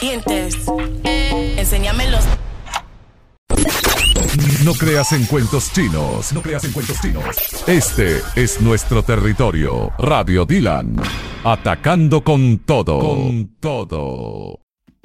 dientes. Enséñamelos. No creas en cuentos chinos. No creas en cuentos chinos. Este es nuestro territorio. Radio Dylan. Atacando con todo. Con todo.